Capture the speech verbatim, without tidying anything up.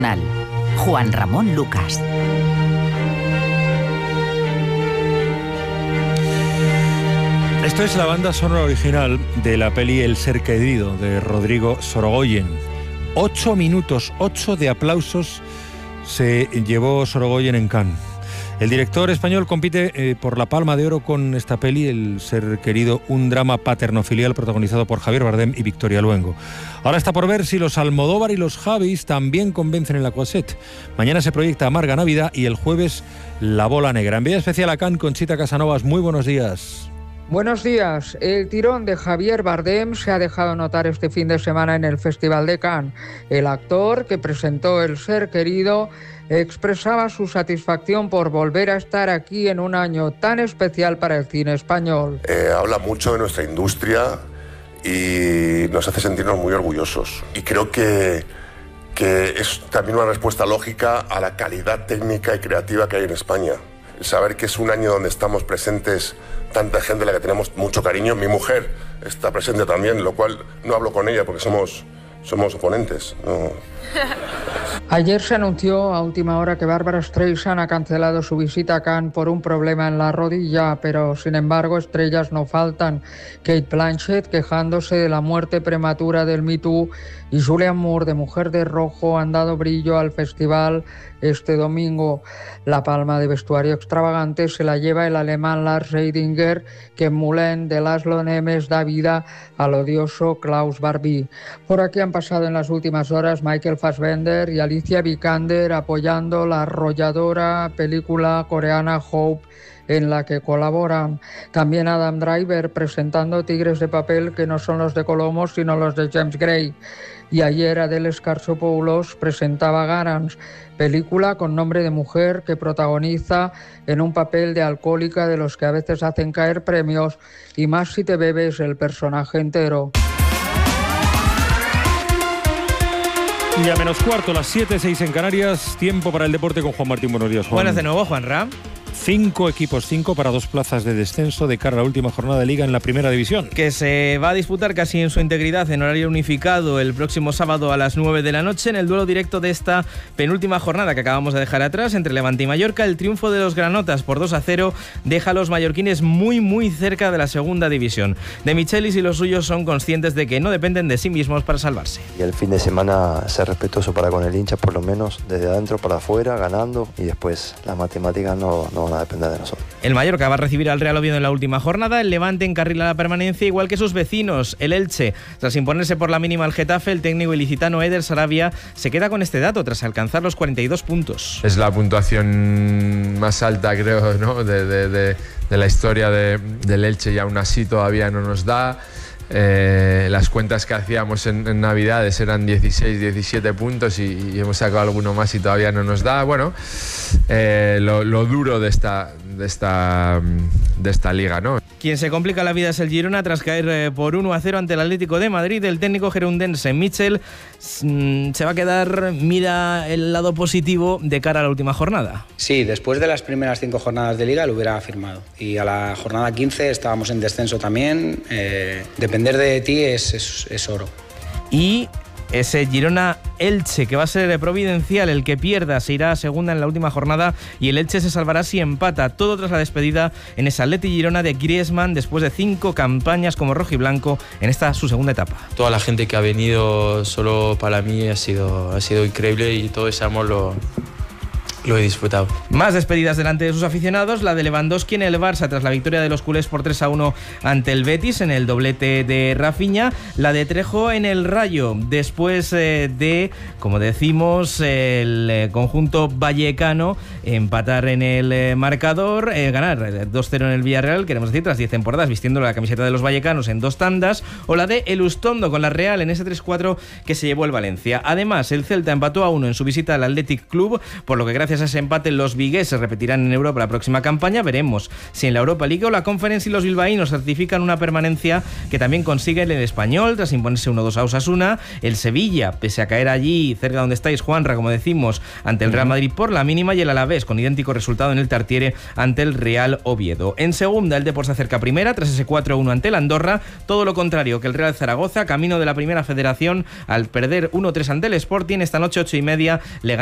Juan Ramón Lucas. Esto es la banda sonora original de la peli El ser querido, de Rodrigo Sorogoyen. Ocho minutos, ocho de aplausos se llevó Sorogoyen en Cannes. El director español compite eh, por la Palma de Oro con esta peli, El ser querido, un drama paterno-filial protagonizado por Javier Bardem y Victoria Luengo. Ahora está por ver si los Almodóvar y los Javis también convencen en la Croisette. Mañana se proyecta Amarga Navidad y el jueves La bola negra. Envía especial a Cannes, Conchita Casanovas. Muy buenos días. Buenos días. El tirón de Javier Bardem se ha dejado notar este fin de semana en el Festival de Cannes. El actor que presentó El ser querido expresaba su satisfacción por volver a estar aquí en un año tan especial para el cine español. Eh, habla mucho de nuestra industria y nos hace sentirnos muy orgullosos. Y creo que, que es también una respuesta lógica a la calidad técnica y creativa que hay en España. Saber que es un año donde estamos presentes tanta gente a la que tenemos mucho cariño. Mi mujer está presente también, lo cual no hablo con ella porque somos, somos oponentes, ¿no? Ayer se anunció a última hora que Bárbara Streisand ha cancelado su visita a Cannes por un problema en la rodilla, pero sin embargo estrellas no faltan. Kate Blanchett quejándose de la muerte prematura del Me Too y Julianne Moore de Mujer de Rojo han dado brillo al festival este domingo. La palma de vestuario extravagante se la lleva el alemán Lars Eidinger, que en Moulin de Laszlo Nemes da vida al odioso Klaus Barbie. Por aquí han pasado en las últimas horas Michael Fassbender y Alicia Vikander apoyando la arrolladora película coreana Hope, en la que colaboran. También Adam Driver presentando Tigres de papel, que no son los de Colombo sino los de James Gray. Y ayer Adele Scarsopoulos presentaba Garance, película con nombre de mujer que protagoniza en un papel de alcohólica de los que a veces hacen caer premios, y más si te bebes el personaje entero. Y a menos cuarto, las siete, seis en Canarias, tiempo para el deporte con Juan Martín. Buenos días, Juan. Buenas de nuevo, Juan Ram. Cinco equipos, cinco para dos plazas de descenso de cara a la última jornada de Liga en la Primera División. Que se va a disputar casi en su integridad en horario unificado el próximo sábado a las nueve de la noche en el duelo directo de esta penúltima jornada que acabamos de dejar atrás entre Levante y Mallorca. El triunfo de los granotas por dos a cero deja a los mallorquines muy muy cerca de la segunda división. De Michelis y los suyos son conscientes de que no dependen de sí mismos para salvarse. Y el fin de semana ser respetuoso para con el hincha, por lo menos desde adentro para afuera, ganando, y después las matemáticas no, no van a depender de nosotros. El Mallorca va a recibir al Real Oviedo en la última jornada. El Levante encarrila la permanencia, igual que sus vecinos, el Elche. Tras imponerse por la mínima al Getafe, el técnico ilicitano Eder Sarabia se queda con este dato tras alcanzar los cuarenta y dos puntos. Es la puntuación más alta, creo, ¿no? de, de, de, de la historia de, del Elche, y aún así todavía no nos da. Eh, las cuentas que hacíamos en, en Navidades eran dieciséis, diecisiete puntos y, y hemos sacado alguno más y todavía no nos da. Bueno, eh, lo, lo duro de esta, de esta, de esta liga, ¿no? Quien se complica la vida es el Girona tras caer eh, por uno a cero ante el Atlético de Madrid. El técnico gerundense Michel mmm, se va a quedar, mira el lado positivo de cara a la última jornada. Sí, después de las primeras cinco jornadas de liga lo hubiera firmado. Y a la jornada quince estábamos en descenso también. Eh, depender de ti es, es, es oro. Y ese Girona-Elche, que va a ser providencial. El que pierda se irá a segunda en la última jornada y el Elche se salvará si empata. Todo tras la despedida en esa Atleti Girona de Griezmann después de cinco campañas como rojiblanco en esta su segunda etapa. Toda la gente que ha venido solo para mí ha sido, ha sido increíble y todo ese amor lo... Lo he disfrutado. Más despedidas delante de sus aficionados, la de Lewandowski en el Barça tras la victoria de los culés por tres a uno ante el Betis en el doblete de Rafinha, la de Trejo en el Rayo después eh, de, como decimos, el eh, conjunto vallecano empatar en el eh, marcador, eh, ganar dos cero en el Villarreal, queremos decir, tras diez temporadas vistiendo la camiseta de los vallecanos en dos tandas, o la de Elustondo con la Real en ese tres cuatro que se llevó el Valencia. Además, el Celta empató a uno en su visita al Athletic Club, por lo que gracias gracias a ese empate los vigués se repetirán en Europa la próxima campaña. Veremos si en la Europa League o la Conference y los bilbaínos certifican una permanencia que también consigue el Español tras imponerse uno dos a Osasuna. El Sevilla, pese a caer allí cerca donde estáis, Juanra, como decimos, ante el Real Madrid por la mínima, y el Alavés con idéntico resultado en el Tartiere ante el Real Oviedo. En segunda, el Depor se acerca a primera tras ese cuatro uno ante el Andorra, todo lo contrario que el Real Zaragoza, camino de la Primera Federación al perder uno tres ante el Sporting. Esta noche ocho y media le